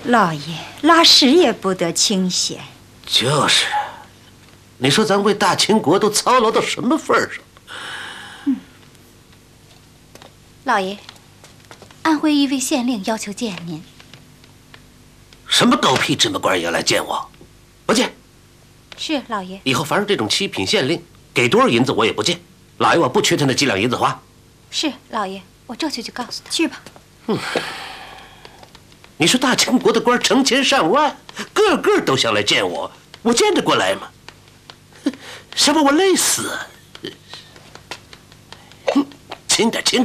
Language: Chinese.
老爷，拉屎也不得清闲。 就是，你说咱为大清国都操劳到什么份上？ 老爷，安徽一位县令要求见您。 什么狗屁芝麻官也要来见我？不见。 是老爷。 以后凡是这种七品县令，给多少银子我也不见。老爷，我不缺他那几两银子花。 是老爷，我这就去告诉他。 去吧。 你说大清国的官成千上万，个个都想来见我，我见得过来吗？想把我累死啊！轻点，轻点。